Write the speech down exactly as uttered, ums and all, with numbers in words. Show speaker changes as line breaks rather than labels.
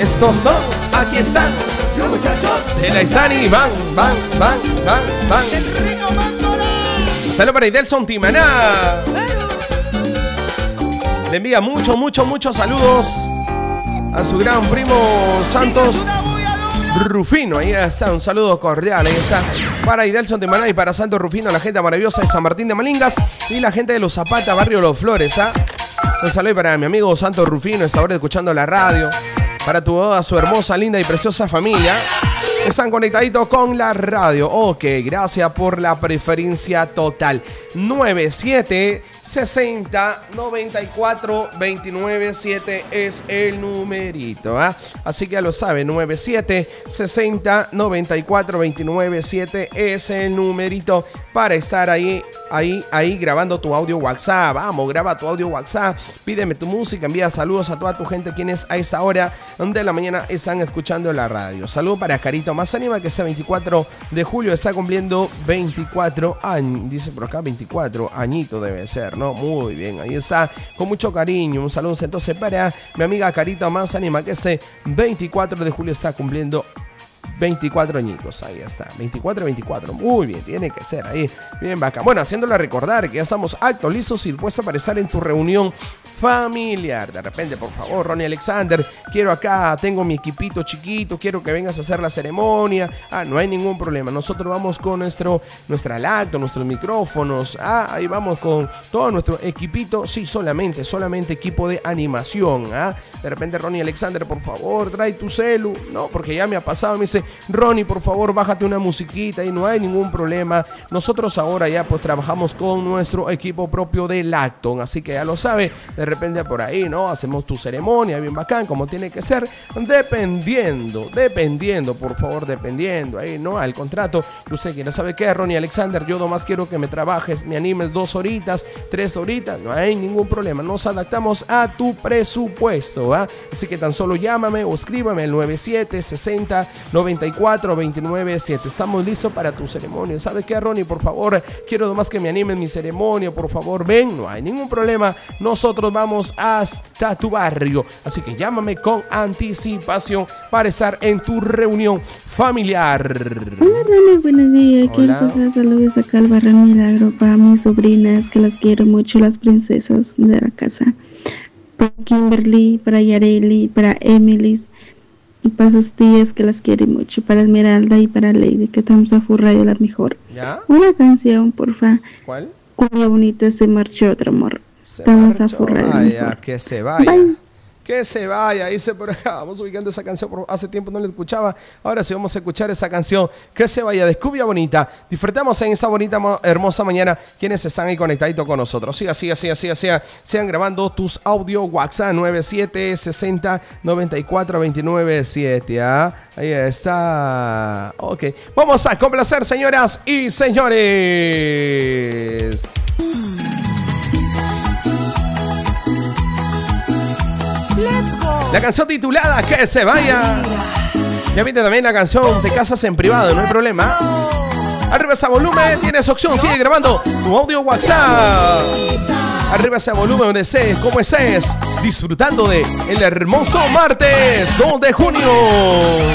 Estos son, aquí están los muchachos de la Istani. Van, van, van, van, van. Saludos para Idelson Timaná. Le envía muchos, muchos, muchos saludos a su gran primo Santos Rufino. Ahí está, un saludo cordial. Ahí está para Idelson Timaná y para Santos Rufino, la gente maravillosa de San Martín de Malingas y la gente de Los Zapata, barrio Los Flores. ¿Ah? Un saludo para mi amigo Santos Rufino, está ahora escuchando la radio. Para toda su hermosa, linda y preciosa familia. Están conectaditos con la radio. Ok, gracias por la preferencia total. nueve siete sesenta noventa y cuatro veintinueve siete es el numerito. ¿eh? Así que ya lo sabe, nueve siete sesenta noventa y cuatro veintinueve siete es el numerito para estar ahí, ahí, ahí grabando tu audio WhatsApp. Vamos, graba tu audio WhatsApp, pídeme tu música, envía saludos a toda tu gente quienes a esa hora de la mañana están escuchando la radio. Saludos para Carito Más Anima, que este veinticuatro de julio está cumpliendo veinticuatro años. Dice por acá veinticuatro añitos debe ser, ¿no? Muy bien, ahí está, con mucho cariño. Un saludo entonces para mi amiga Carito Más Anima, que este veinticuatro de julio está cumpliendo veinticuatro añitos, ahí está, veinticuatro, veinticuatro, muy bien, tiene que ser ahí, bien bacán. Bueno, haciéndola recordar que ya estamos actos, listos y dispuestos para estar en tu reunión familiar. De repente, por favor, Ronnie Alexander, quiero acá, tengo mi equipito chiquito, quiero que vengas a hacer la ceremonia. Ah, no hay ningún problema, nosotros vamos con nuestro, nuestra lacto, nuestros micrófonos, ah, ahí vamos con todo nuestro equipito, sí, solamente, solamente equipo de animación, ah. De repente, Ronnie Alexander, por favor, trae tu celu, no, porque ya me ha pasado, me dice, Ronnie, por favor, bájate una musiquita y no hay ningún problema. Nosotros ahora ya pues trabajamos con nuestro equipo propio de Lacton, así que ya lo sabe, de repente por ahí, ¿no? Hacemos tu ceremonia bien bacán, como tiene que ser, dependiendo, dependiendo, por favor, dependiendo, ahí, ¿no? Al contrato que usted quiera. ¿Sabe qué, Ronnie Alexander? Yo nomás quiero que me trabajes, me animes dos horitas, tres horitas, no hay ningún problema, nos adaptamos a tu presupuesto, ¿ah? Así que tan solo llámame o escríbame al nueve siete sesenta noventa y cuatro veintinueve siete. Estamos listos para tu ceremonia. ¿Sabe qué, Ronnie? Por favor, quiero nomás que me animen mi ceremonia, por favor, ven, no hay ningún problema, nosotros vamos hasta tu barrio, así que llámame con anticipación para estar en tu reunión familiar.
Hola, Ronnie, buenos días. Quiero pasar saludos acá al barrio Milagro para mis sobrinas, que las quiero mucho, las princesas de la casa, para Kimberly, para Yareli, para Emily, y para sus tías que las quiere mucho, para Esmeralda y para Lady, que estamos a furrayo la mejor. ¿Ya? Una canción, porfa.
¿Cuál?
Cumbia bonita, se marchó otro amor. Se estamos marchó, a furrayo.
Vaya, que se vaya. Bye. Que se vaya, irse por acá. Vamos ubicando esa canción, por hace tiempo no la escuchaba. Ahora sí vamos a escuchar esa canción, Que se vaya, de Cumbia Bonita. Disfrutamos en esa bonita, hermosa mañana quienes están ahí conectaditos con nosotros. Siga, siga, siga, siga, siga. Sigan grabando tus audio WhatsApp nueve siete sesenta noventa y cuatro veintinueve siete. ¿Ah? Ahí está. Ok. Vamos a complacer, señoras y señores. La canción titulada Que se vaya. Ya viste también la canción Te casas en privado, no hay problema. Arriba ese volumen, tienes opción, sigue grabando tu audio WhatsApp. Arriba ese volumen donde estés, como estés, disfrutando de el hermoso martes dos de junio.